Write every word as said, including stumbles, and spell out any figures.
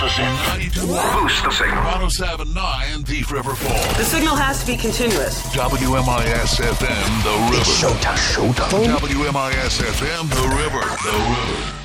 Boost the signal. one oh seven point nine Thief River Falls. The signal has to be continuous. W M I S F M, The River. It's showtime. Showtime. W M I S F M, The River. The River.